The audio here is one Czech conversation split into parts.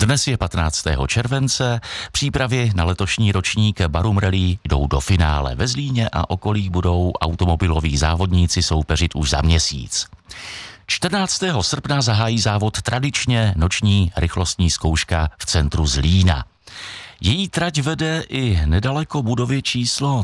Dnes je 15. července, přípravy na letošní ročník Barum Rally jdou do finále. Ve Zlíně a okolí budou automobiloví závodníci soupeřit už za měsíc. 14. srpna zahájí závod tradičně noční rychlostní zkouška v centru Zlína. Její trať vede i nedaleko budovy číslo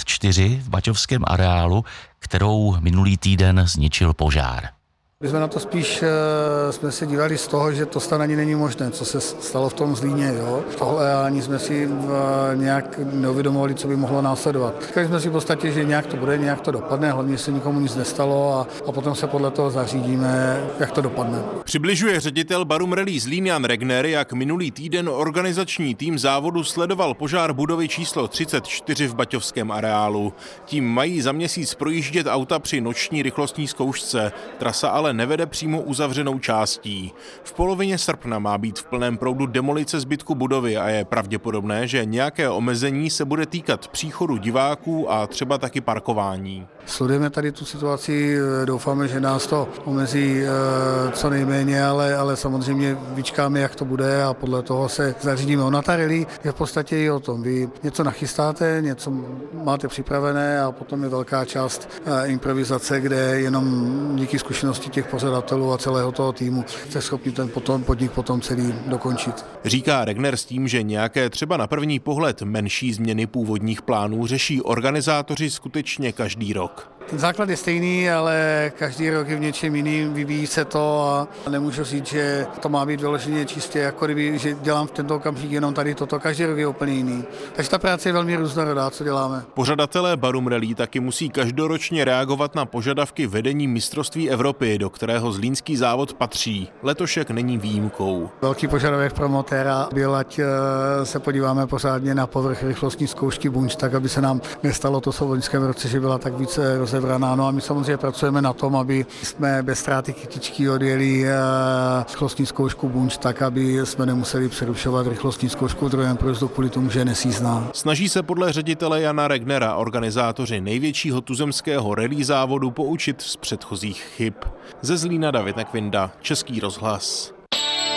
34 v baťovském areálu, kterou minulý týden zničil požár. My jsme na to spíš jsme se dívali z toho, že to snad ani není možné, co se stalo v tom Zlíně. Jo? Tohle ani jsme si nějak neuvědomovali, co by mohlo následovat. Říkali jsme si v podstatě, že nějak to bude, nějak to dopadne, hlavně se nikomu nic nestalo a potom se podle toho zařídíme, jak to dopadne. Přibližuje ředitel Barum Rally Zlín Jan Regner, jak minulý týden organizační tým závodu sledoval požár budovy číslo 34 v baťovském areálu. Tím mají za měsíc projíždět auta při noční rychlostní zkoušce. Trasa ale nevede přímo uzavřenou částí. V polovině srpna má být v plném proudu demolice zbytku budovy a je pravděpodobné, že nějaké omezení se bude týkat příchodu diváků a třeba taky parkování. Sledujeme tady tu situaci, doufáme, že nás to omezí co nejméně, ale samozřejmě vyčkáme, jak to bude a podle toho se zařídíme. Ona ta rally je v podstatě i o tom. Vy něco nachystáte, něco máte připravené a potom je velká část improvizace, kde jenom díky zkušenosti těch pořadatelů a celého toho týmu jste schopni ten podnik potom celý dokončit. Říká Regner s tím, že nějaké třeba na první pohled menší změny původních plánů řeší organizátoři skutečně každý rok. Ten základ je stejný, ale každý rok je v něčem jiným, vyvíjí se to a nemůžu říct, že to má být vyloženě čistě, jako kdyby, že dělám v tento okamžik jenom tady toto, každý rok je úplně jiný. Takže ta práce je velmi různorodá, co děláme. Pořadatelé Barum Rally taky musí každoročně reagovat na požadavky vedení mistrovství Evropy, do kterého zlínský závod patří. Letošek není výjimkou. Velký požadavek promotéra byl, ať se podíváme pořádně na povrch rychlostní zkoušky Bunč, tak aby se nám nestalo to v loňském roce, že byla tak více rozebraná. No a my samozřejmě pracujeme na tom, aby jsme bez ztráty kytičky odjeli rychlostní zkoušku Bunč, tak aby jsme nemuseli přerušovat rychlostní zkoušku v druhém průjezdu kvůli tomu, že je nesízná. Snaží se podle ředitele Jana Regnera organizátoři největšího tuzemského rally závodu poučit z předchozích chyb. Ze Zlína David Nekvinda, Český rozhlas.